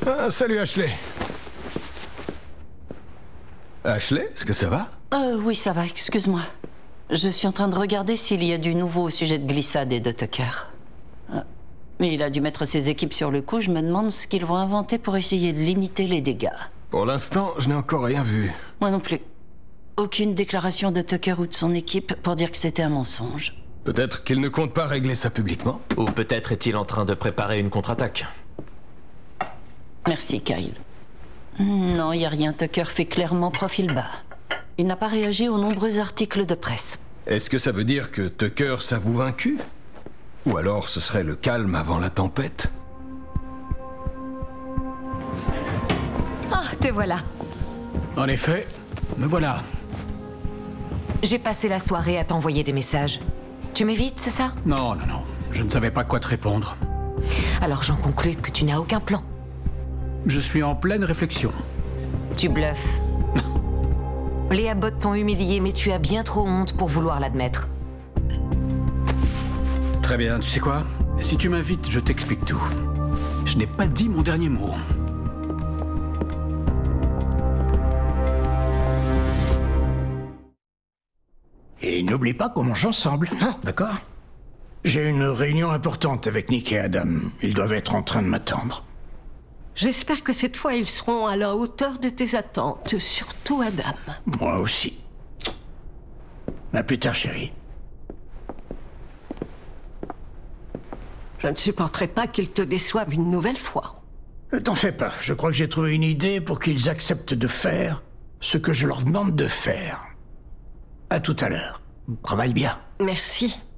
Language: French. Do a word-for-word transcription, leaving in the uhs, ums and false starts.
Ah, salut Ashley. Ashley, est-ce que ça va? Euh, oui, ça va, excuse-moi. Je suis en train de regarder s'il y a du nouveau au sujet de Glissade et de Tucker. Euh, mais il a dû mettre ses équipes sur le coup, je me demande ce qu'ils vont inventer pour essayer de limiter les dégâts. Pour l'instant, je n'ai encore rien vu. Moi non plus. Aucune déclaration de Tucker ou de son équipe pour dire que c'était un mensonge. Peut-être qu'il ne compte pas régler ça publiquement. Ou peut-être est-il en train de préparer une contre-attaque. Merci, Kyle. Non, y a rien. Tucker fait clairement profil bas. Il n'a pas réagi aux nombreux articles de presse. Est-ce que ça veut dire que Tucker s'avoue vaincu? Ou alors ce serait le calme avant la tempête? Ah, te voilà. En effet, me voilà. J'ai passé la soirée à t'envoyer des messages. Tu m'évites, c'est ça? Non, non, non. Je ne savais pas quoi te répondre. Alors j'en conclus que tu n'as aucun plan. Je suis en pleine réflexion. Tu bluffes. Les Abbott t'ont humilié, mais tu as bien trop honte pour vouloir l'admettre. Très bien, tu sais quoi? Si tu m'invites, je t'explique tout. Je n'ai pas dit mon dernier mot. Et n'oublie pas qu'on mange ensemble, hein, d'accord? J'ai une réunion importante avec Nick et Adam. Ils doivent être en train de m'attendre. J'espère que cette fois, ils seront à la hauteur de tes attentes, surtout Adam. Moi aussi. À plus tard, chérie. Je ne supporterai pas qu'ils te déçoivent une nouvelle fois. Ne t'en fais pas, je crois que j'ai trouvé une idée pour qu'ils acceptent de faire ce que je leur demande de faire. À tout à l'heure. Travaille bien. Merci.